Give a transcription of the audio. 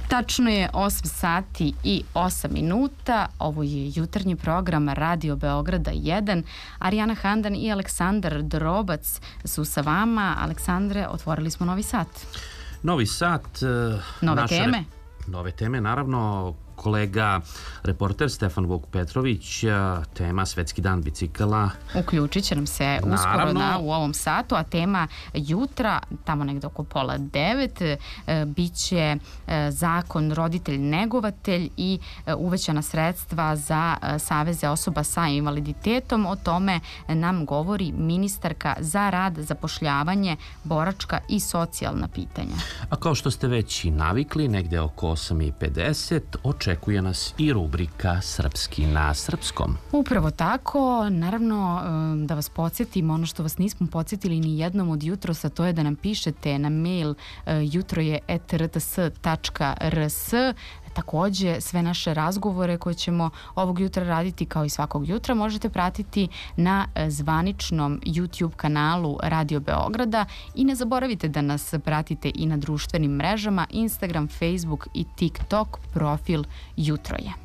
Tačno je 8 sati i 8 minuta. Ovo je jutarnji program Radio Beograda 1. Arijana Handan i Aleksandar Drobac su sa vama. Aleksandre, otvorili smo novi sat. Novi sat. Nove teme. Nove teme, naravno. Kolega, reporter Stefan Vuk Petrović, tema Svetski dan bicikala. Uključit će nam se uskoro u ovom satu, a tema jutra, tamo negde oko 8:30, bit će zakon roditelj-negovatelj i uvećana sredstva za saveze osoba sa invaliditetom. O tome nam govori ministarka za rad, zapošljavanje, boračka i socijalna pitanja. A kao što ste već i navikli, negde oko 8:50, očekuje nas i rubrika Srpski na srpskom. Upravo tako. Naravno, da vas podsjetim, ono što vas nismo podsjetili ni jednom od jutrosa, to je da nam pišete na mail jutroje@rts.rs. Takođe, sve naše razgovore koje ćemo ovog jutra raditi, kao i svakog jutra, možete pratiti na zvaničnom YouTube kanalu Radio Beograda i ne zaboravite da nas pratite i na društvenim mrežama Instagram, Facebook i TikTok, profil Jutroje.